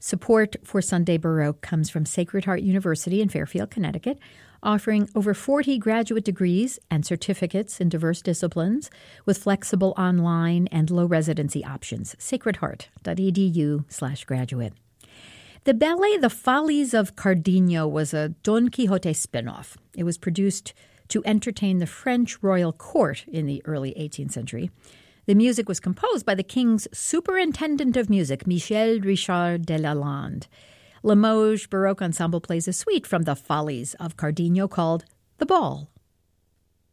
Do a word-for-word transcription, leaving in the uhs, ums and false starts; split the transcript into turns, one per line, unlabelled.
Support for Sunday Baroque comes from Sacred Heart University in Fairfield, Connecticut, offering over forty graduate degrees and certificates in diverse disciplines with flexible online and low residency options. sacredheart.edu slash graduate. The ballet The Follies of Cardenio was a Don Quixote spin-off. It was produced to entertain the French royal court in the early eighteenth century. The music was composed by the king's superintendent of music, Michel Richard de Lalande. Limoges Baroque Ensemble plays a suite from The Follies of Cardenio called The Ball.